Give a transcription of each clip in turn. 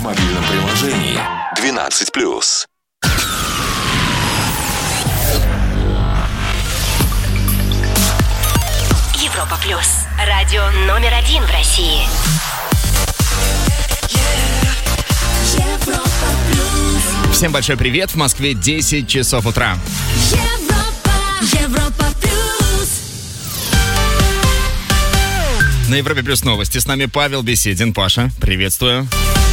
В мобильном приложении 12+. Европа Плюс. Радио номер 1 в России. Всем большой привет. В Москве 10 часов утра. Европа Плюс. На Европе Плюс новости. С нами Павел Беседин. Паша, приветствую.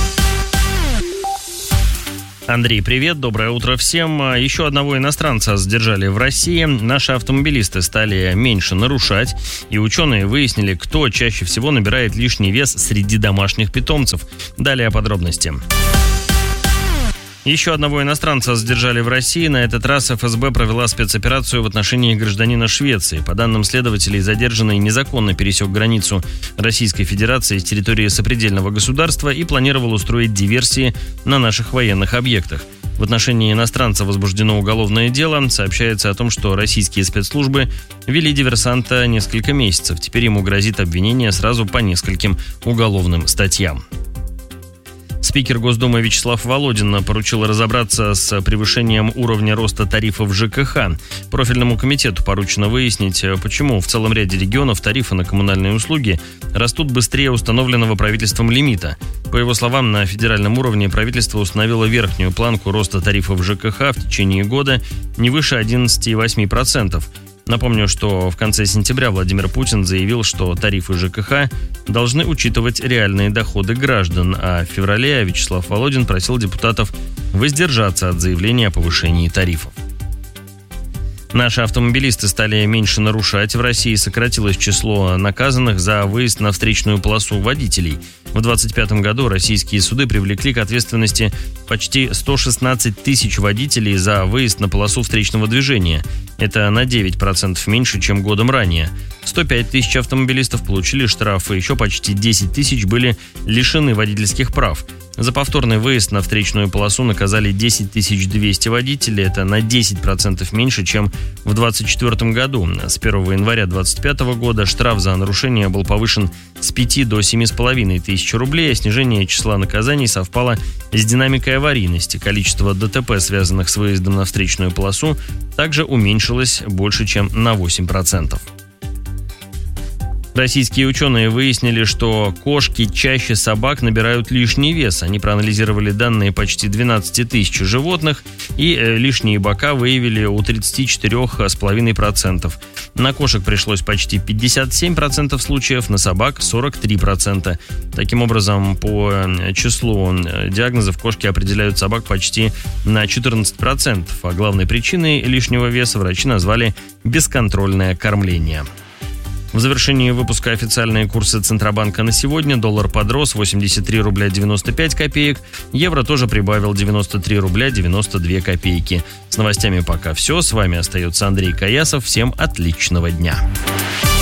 Андрей, привет, доброе утро всем. Еще одного иностранца задержали в России. Наши автомобилисты стали меньше нарушать, и ученые выяснили, кто чаще всего набирает лишний вес среди домашних питомцев. Далее подробности. Еще одного иностранца задержали в России. На этот раз ФСБ провела спецоперацию в отношении гражданина Швеции. По данным следователей, задержанный незаконно пересек границу Российской Федерации с территории сопредельного государства и планировал устроить диверсии на наших военных объектах. В отношении иностранца возбуждено уголовное дело. Сообщается о том, что российские спецслужбы вели диверсанта несколько месяцев. Теперь ему грозит обвинение сразу по нескольким уголовным статьям. Спикер Госдумы Вячеслав Володин поручил разобраться с превышением уровня роста тарифов ЖКХ. Профильному комитету поручено выяснить, почему в целом ряде регионов тарифы на коммунальные услуги растут быстрее установленного правительством лимита. По его словам, на федеральном уровне правительство установило верхнюю планку роста тарифов ЖКХ в течение года не выше 11,8%. Напомню, что в конце сентября Владимир Путин заявил, что тарифы ЖКХ должны учитывать реальные доходы граждан, а в феврале Вячеслав Володин просил депутатов воздержаться от заявления о повышении тарифов. Наши автомобилисты стали меньше нарушать. В России сократилось число наказанных за выезд на встречную полосу водителей. В 2025 году российские суды привлекли к ответственности почти 116 тысяч водителей за выезд на полосу встречного движения. Это на 9% меньше, чем годом ранее. 105 тысяч автомобилистов получили штрафы, еще почти 10 тысяч были лишены водительских прав. За повторный выезд на встречную полосу наказали 10 200 водителей. Это на 10% меньше, чем в 2024 году. С 1 января 2025 года штраф за нарушение был повышен с 5 до 7,5 тысяч рублей, а снижение числа наказаний совпало с динамикой аварийности. Количество ДТП, связанных с выездом на встречную полосу, также уменьшилось больше, чем на 8%. Российские ученые выяснили, что кошки чаще собак набирают лишний вес. Они проанализировали данные почти 12 тысяч животных и лишние бока выявили у 34,5%. На кошек пришлось почти 57% случаев, на собак 43%. Таким образом, по числу диагнозов кошки определяют собак почти на 14%. А главной причиной лишнего веса врачи назвали бесконтрольное кормление. В завершении выпуска официальные курсы Центробанка на сегодня. Доллар подрос 83 рубля 95 копеек. Евро тоже прибавил 93 рубля 92 копейки. С новостями пока все. С вами остается Андрей Каясов. Всем отличного дня.